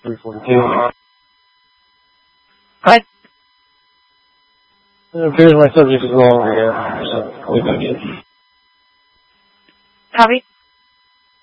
342. What? It appears my subject is no longer here, so we go again. Copy.